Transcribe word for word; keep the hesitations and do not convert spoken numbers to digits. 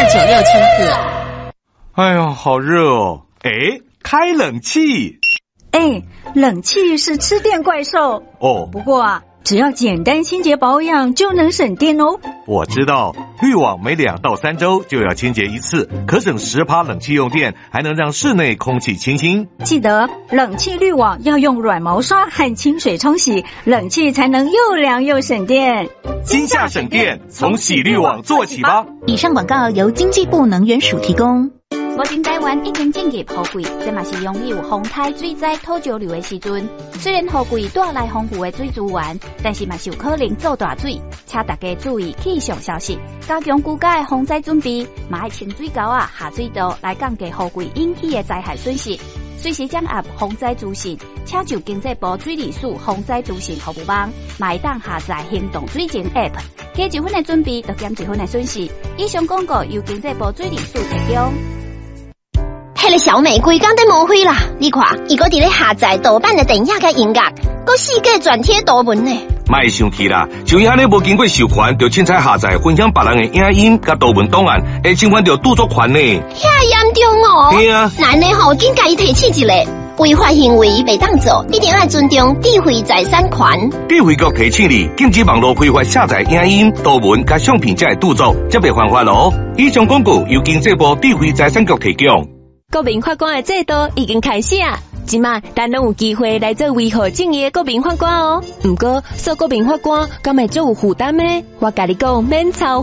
九六千赫。 哎呀，好热哦！哎，开冷气。 哎，冷气是吃电怪兽哦。 不过啊，只要简单清洁保养就能省电哦。 我知道，滤网每两到三周就要清洁一次，可省十趴冷气用电，还能让室内空气清新。 记得冷气滤网要用软毛刷和清水冲洗，冷气才能又凉又省电。 今夏省电，从洗滤网做起吧。 以上广告由经济部能源署提供。 目前台湾已经进入雨季，这嘛是容易有风台、水灾、土石流的时阵。虽然雨季带来丰富的水资源，但是嘛是有可能造大水，请大家注意气象消息，加强居家的防灾准备，嘛爱清水沟啊、下水道来降低雨季引起的灾害损失。随时掌握防灾资讯，请就经济部水利署防灾资讯服务网，买当下载行动水情 App， 加一分的准备，就减一分的损失。以上广告由经济部水利署提供。 迄个小美规工在无灰啦！你看，伊搁伫咧下载盗版的电影甲音乐，搁四界转贴图文呢。 莫生气啦，像伊安尼无经过授权，就凊彩下载分享别人的影音甲图文档案，会侵犯到著作权呢。 遐严重哦！ 对啊， 难呢吼，紧甲伊提起一个。违法行为袂当做，一定要尊重智慧财产权。 智慧局提醒你，禁止网络非法下载影音、图文甲相片才会著作，则袂犯法咯。以上广告由经济部智慧财产局提供。 国民法官的制度已经开始啊！即卖咱拢有机会来做维护正义的国民法官哦。毋过，做国民法官敢会足有负担呢？我甲你讲，免操